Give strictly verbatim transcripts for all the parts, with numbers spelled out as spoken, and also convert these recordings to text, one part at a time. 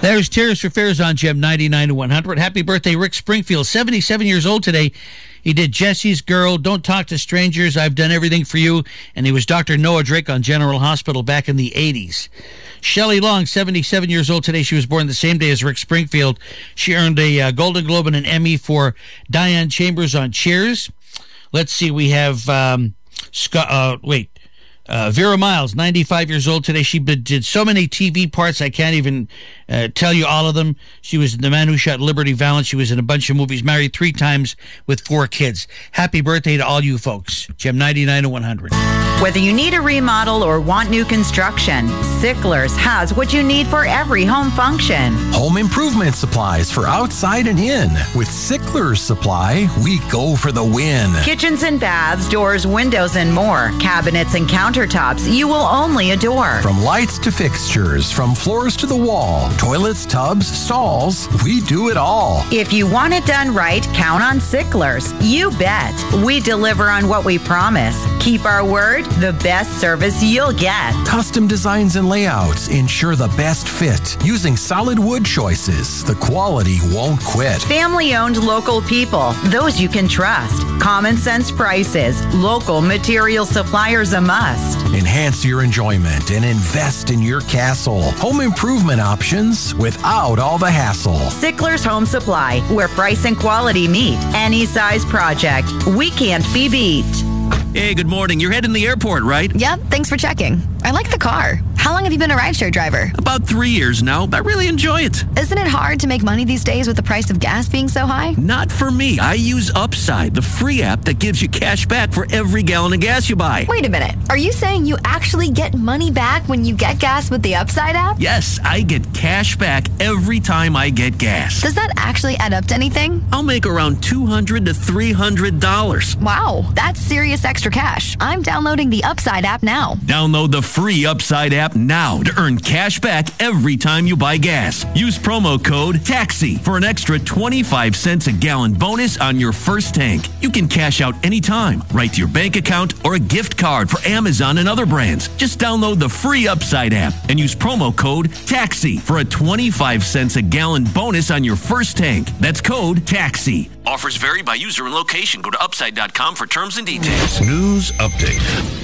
There's Tears for Fears on Gem ninety-nine to one hundred. Happy birthday, Rick Springfield, seventy-seven years old today. He did Jesse's Girl, Don't Talk to Strangers, I've Done Everything for You, and he was Doctor Noah Drake on General Hospital back in the eighties. Shelley Long, seventy-seven years old today. She was born the same day as Rick Springfield. She earned a uh, Golden Globe and an Emmy for Diane Chambers on Cheers. Let's see, we have, um, Scott, uh, wait. Uh, Vera Miles, ninety-five years old today. She did so many T V parts, I can't even uh, tell you all of them. She was in The Man Who Shot Liberty Valance. She was in a bunch of movies, married three times with four kids. Happy birthday to all you folks. Gem ninety-nine to one hundred. Whether you need a remodel or want new construction, Sickler's has what you need for every home function. Home improvement supplies for outside and in. With Sickler's Supply, we go for the win. Kitchens and baths, doors, windows, and more. Cabinets and countertops you will only adore. From lights to fixtures, from floors to the wall, toilets, tubs, stalls, we do it all. If you want it done right, count on Sickler's. You bet. We deliver on what we promise. Keep our word, the best service you'll get. Custom designs and layouts ensure the best fit. Using solid wood choices, the quality won't quit. Family-owned local people, those you can trust. Common sense prices, local material suppliers a must. Enhance your enjoyment and invest in your castle. Home improvement options without all the hassle. Sickler's Home Supply, where price and quality meet. Any size project, we can't be beat. Hey, good morning. You're heading to the airport, right? Yep, thanks for checking. I like the car. How long have you been a rideshare driver? About three years now. I really enjoy it. Isn't it hard to make money these days with the price of gas being so high? Not for me. I use Upside, the free app that gives you cash back for every gallon of gas you buy. Wait a minute. Are you saying you actually get money back when you get gas with the Upside app? Yes, I get cash back every time I get gas. Does that actually add up to anything? I'll make around two hundred to three hundred dollars. Wow, that's serious extra cash. I'm downloading the Upside app now. Download the free Upside app now to earn cash back every time you buy gas. Use promo code TAXI for an extra twenty-five cents a gallon bonus on your first tank. You can cash out anytime, right to your bank account or a gift card for Amazon and other brands. Just download the free Upside app and use promo code TAXI for a twenty-five cents a gallon bonus on your first tank. That's code TAXI. Offers vary by user and location. Go to upside dot com for terms and details. News update.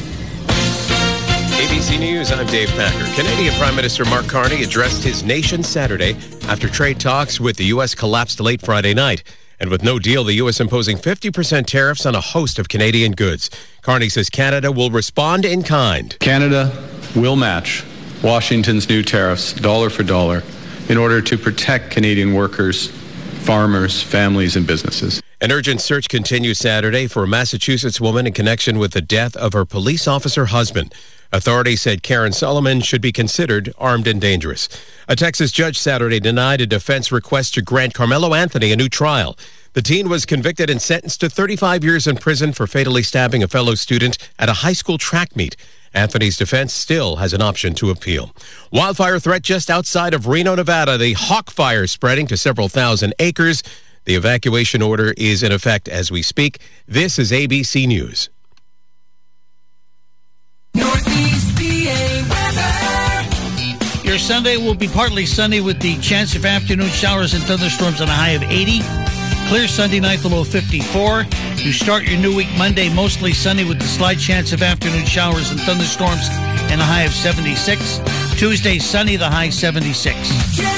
A B C News, I'm Dave Packer. Canadian Prime Minister Mark Carney addressed his nation Saturday after trade talks with the U S collapsed late Friday night. And with no deal, the U S imposing fifty percent tariffs on a host of Canadian goods. Carney says Canada will respond in kind. Canada will match Washington's new tariffs dollar for dollar in order to protect Canadian workers, farmers, families, and businesses. An urgent search continues Saturday for a Massachusetts woman in connection with the death of her police officer husband. Authorities said Karen Solomon should be considered armed and dangerous. A Texas judge Saturday denied a defense request to grant Carmelo Anthony a new trial. The teen was convicted and sentenced to thirty-five years in prison for fatally stabbing a fellow student at a high school track meet. Anthony's defense still has an option to appeal. Wildfire threat just outside of Reno, Nevada. The Hawk Fire spreading to several thousand acres. The evacuation order is in effect as we speak. This is A B C News. Northeast P A weather. Your Sunday will be partly sunny with the chance of afternoon showers and thunderstorms on a high of eighty. Clear Sunday night, the low fifty-four. You start your new week Monday mostly sunny with the slight chance of afternoon showers and thunderstorms and a high of seventy-six. Tuesday sunny, the high seventy-six.